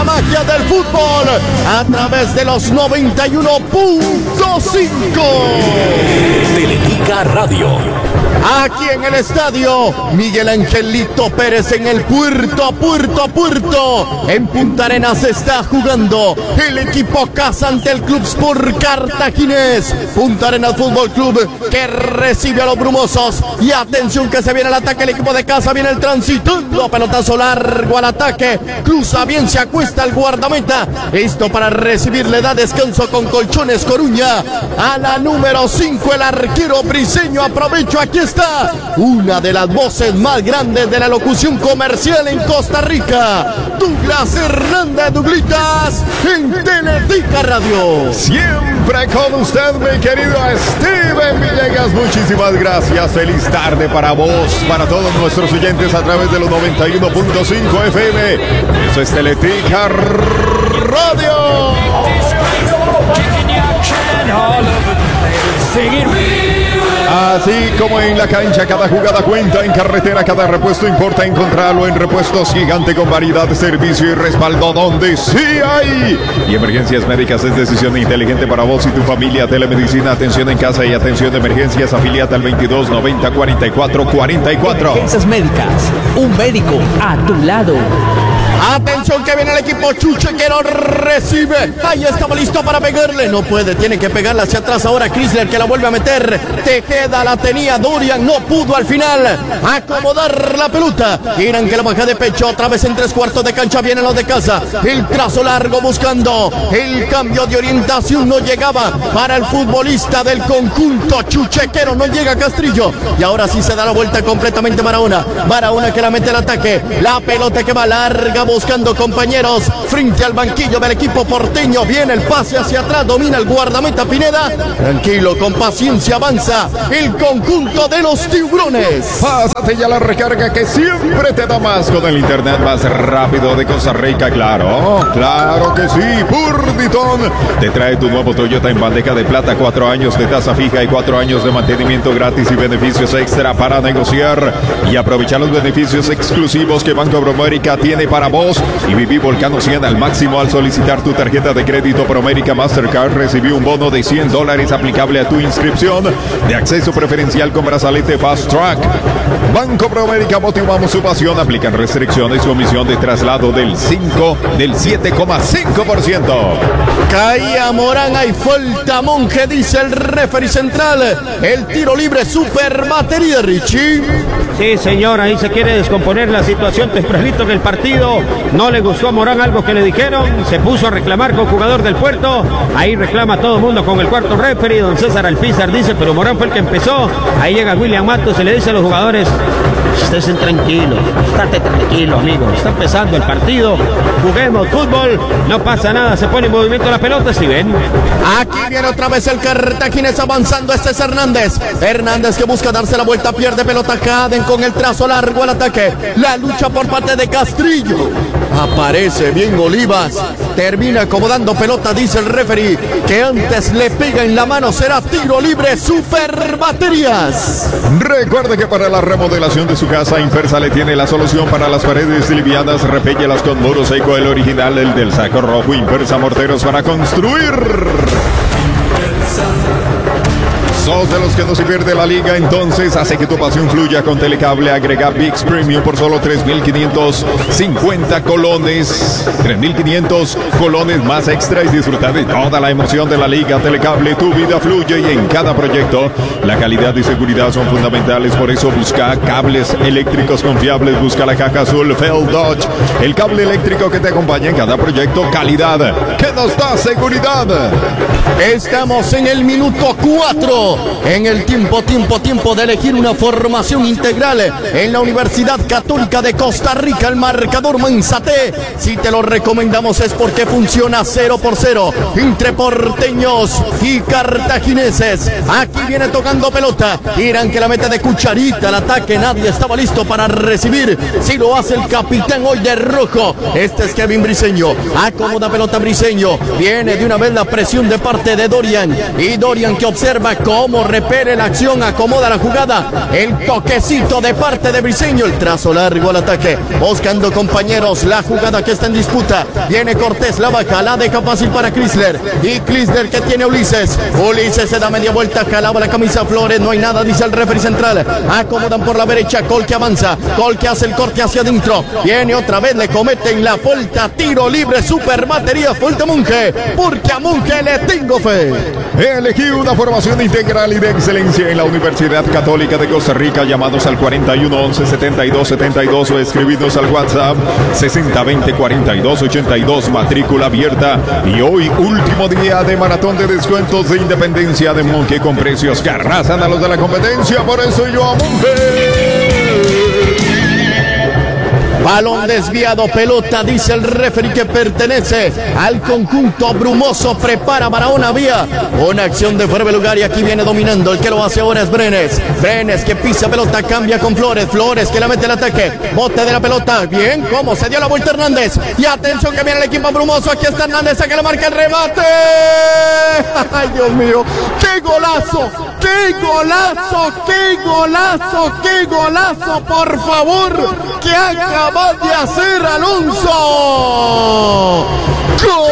magia del fútbol a través de los 91.5. Teletica Radio. Aquí en el estadio Miguel Angelito Pérez en el puerto. En Punta Arenas está jugando el equipo casa ante el Club Sport Cartaginés. Punta Arenas Fútbol Club que recibe a los brumosos. Y atención que se viene el ataque, el equipo de casa viene el tránsito. Pelotazo largo al ataque. Cruza bien, se acuesta el guardameta. Listo para recibir, le da descanso con Colchones Coruña. A la número 5 el arquero Briseño. Aprovecho, aquí está una de las voces más grandes de la locución comercial en Costa Rica, Douglas Hernández Douglitas, en Teletica Radio. Siempre con usted, mi querido Steven Villegas. Muchísimas gracias. Feliz tarde para vos, para todos nuestros oyentes a través de los 91.5 FM. Eso es Teletica Radio. Así como en la cancha, cada jugada cuenta. En carretera, cada repuesto importa. Encontrarlo en Repuestos Gigante, con variedad de servicio y respaldo donde sí hay. Y emergencias médicas es decisión inteligente para vos y tu familia. Telemedicina, atención en casa y atención de emergencias. Afiliate al 22 90 44 44. Emergencias médicas, un médico a tu lado. Atención que viene el equipo chuchequero, recibe. Ahí estaba listo para pegarle. No puede, tiene que pegarla hacia atrás ahora Chrysler, que la vuelve a meter. Tejeda la tenía, Dorian no pudo al final acomodar la pelota. Irán que la baja de pecho, otra vez en 3/4 de cancha. Vienen los de casa. El trazo largo buscando el cambio de orientación. No llegaba para el futbolista del conjunto chuchequero. No llega Castrillo. Y ahora sí se da la vuelta completamente Barahona. Barahona que la mete al ataque. La pelota que va larga buscando compañeros frente al banquillo del equipo porteño. Viene el pase hacia atrás, domina el guardameta Pineda. Tranquilo, con paciencia avanza el conjunto de los tiburones. Pásate ya la recarga que siempre te da más con el internet más rápido de Costa Rica. Claro que sí. Purditón te trae tu nuevo Toyota en bandeja de plata. 4 años de tasa fija y 4 años de mantenimiento gratis y beneficios extra para negociar y aprovechar los beneficios exclusivos que Banco Promérica tiene para vos. Y viví Volcano 100 al máximo al solicitar tu tarjeta de crédito Promérica Mastercard. Recibí un bono de $100 aplicable a tu inscripción de acceso preferencial con brazalete Fast Track. Banco Promérica, motivamos su pasión. Aplican restricciones, comisión de traslado del 7,5%. Caía Morán, hay falta Monje, dice el referee central. El tiro libre, super batería, Richie. Sí, señor, ahí se quiere descomponer la situación tempranito en el partido. No le gustó a Morán algo que le dijeron. Se puso a reclamar con jugador del Puerto. Ahí reclama todo el mundo con el cuarto referee. Don César Alpizar dice, pero Morán fue el que empezó. Ahí llega William Matos y le dice a los jugadores, estén tranquilos, estate tranquilo, amigos. Está empezando el partido. Juguemos fútbol. No pasa nada. Se pone en movimiento la pelota, si ven. Aquí viene otra vez el Cartaginés avanzando. Este es Hernández. Hernández que busca darse la vuelta. Pierde pelota. Caden con el trazo largo al ataque. La lucha por parte de Castrillo. Aparece bien Olivas. Termina acomodando pelota, dice el referee, que antes le pega en la mano. Será tiro libre, super baterías. Recuerde que para la remodelación de su casa, Impersa le tiene la solución para las paredes livianas. Repéllelas con muro seco, el original, el del saco rojo. Impersa Morteros para construir. ¿Sos de los que no se pierde la liga? Entonces hace que tu pasión fluya con Telecable. Agrega ViX Premium por solo 3.550 colones. 3.500 colones más extra y disfrutar de toda la emoción de la liga. Telecable, tu vida fluye y en cada proyecto la calidad y seguridad son fundamentales. Por eso busca cables eléctricos confiables. Busca la caja azul Feld Dodge, el cable eléctrico que te acompaña en cada proyecto. Calidad que nos da seguridad. Estamos en el minuto 4. En el tiempo de elegir una formación integral en la Universidad Católica de Costa Rica. El marcador Manzate, si te lo recomendamos es porque funciona 0-0 entre porteños y cartagineses. Aquí viene tocando pelota. Irán que la mete de cucharita al ataque. Nadie estaba listo para recibir. Si lo hace el capitán hoy de rojo. Este es Kevin Briseño. Acomoda pelota Briseño. Viene de una vez la presión de parte de Dorian. Y Dorian que observa con cómo repele la acción, acomoda la jugada, el toquecito de parte de Briseño, el trazo largo al ataque, buscando compañeros, la jugada que está en disputa, viene Cortés, la baja, la deja fácil para Chrysler, y Chrysler que tiene Ulises se da media vuelta, jalaba la camisa Flores, no hay nada, dice el referee central, acomodan por la derecha, Col que avanza, Col que hace el corte hacia adentro, viene otra vez, le cometen la falta, tiro libre, super batería, falta Monje, porque a Monje le tengo fe. Elegí una formación integral y de excelencia en la Universidad Católica de Costa Rica. Llamados al 41 11 72 72 o escribidnos al WhatsApp 60 20 42 82, matrícula abierta. Y hoy, último día de maratón de descuentos de Independencia de Monje con precios que arrasan a los de la competencia. Por eso yo a Monje. Balón desviado, pelota, dice el referee que pertenece al conjunto brumoso, prepara para una vía, una acción de fuera de lugar y aquí viene dominando, el que lo hace ahora es Brenes que pisa pelota, cambia con Flores que la mete el ataque, bote de la pelota, bien, como se dio la vuelta Hernández, y atención que viene el equipo brumoso, aquí está Hernández, a que le marca el remate, ay Dios mío, qué golazo, por favor, que acaba de hacer Alonso. ¡Gol!